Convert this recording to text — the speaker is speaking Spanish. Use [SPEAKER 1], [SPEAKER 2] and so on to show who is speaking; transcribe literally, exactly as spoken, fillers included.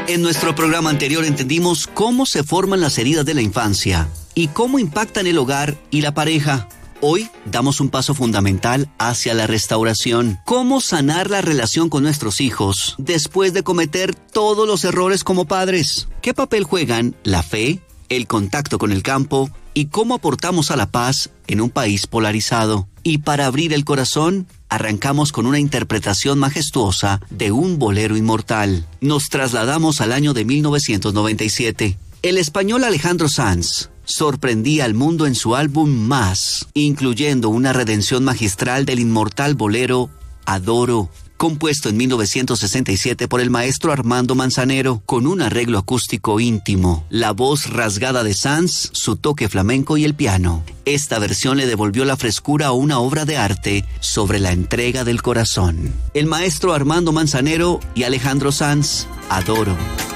[SPEAKER 1] En nuestro programa anterior entendimos cómo se forman las heridas de la infancia y cómo impactan el hogar y la pareja. Hoy damos un paso fundamental hacia la restauración. Cómo sanar la relación con nuestros hijos después de cometer todos los errores como padres. ¿Qué papel juegan la fe, el contacto con el campo y cómo aportamos a la paz en un país polarizado? Y para abrir el corazón, arrancamos con una interpretación majestuosa de un bolero inmortal. Nos trasladamos al año de mil novecientos noventa y siete. El español Alejandro Sanz sorprendía al mundo en su álbum Más, incluyendo una redención magistral del inmortal bolero Adoro, compuesto en mil novecientos sesenta y siete por el maestro Armando Manzanero, con un arreglo acústico íntimo, la voz rasgada de Sanz, su toque flamenco y el piano. Esta versión le devolvió la frescura a una obra de arte sobre la entrega del corazón. El maestro Armando Manzanero y Alejandro Sanz, Adoro.